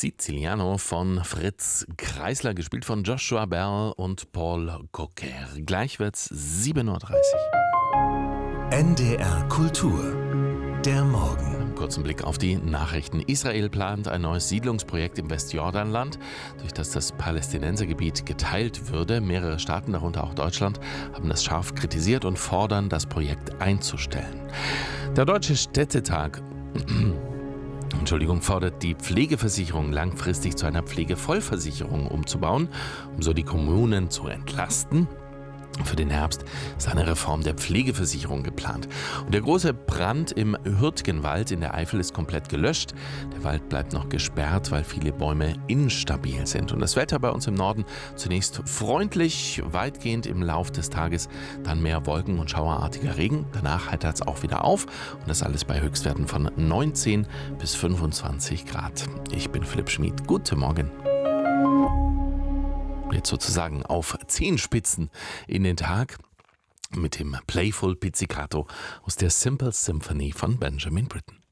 Siciliano von Fritz Kreisler, gespielt von Joshua Bell und Paul Cocker. Gleich wird's 7:30 Uhr. NDR Kultur. Der Morgen. Kurzen Blick auf die Nachrichten. Israel plant ein neues Siedlungsprojekt im Westjordanland, durch das das Palästinensergebiet geteilt würde. Mehrere Staaten, darunter auch Deutschland, haben das scharf kritisiert und fordern, das Projekt einzustellen. Der Deutsche Städtetag fordert die Pflegeversicherung langfristig zu einer Pflegevollversicherung umzubauen, um so die Kommunen zu entlasten. Für den Herbst ist eine Reform der Pflegeversicherung geplant. Und der große Brand im Hürtgenwald in der Eifel ist komplett gelöscht. Der Wald bleibt noch gesperrt, weil viele Bäume instabil sind. Und das Wetter bei uns im Norden zunächst freundlich, weitgehend im Lauf des Tages, dann mehr Wolken und schauerartiger Regen. Danach heitert es auch wieder auf und das alles bei Höchstwerten von 19 bis 25 Grad. Ich bin Philipp Schmid. Guten Morgen. Jetzt sozusagen auf Zehenspitzen in den Tag mit dem Playful Pizzicato aus der Simple Symphony von Benjamin Britten.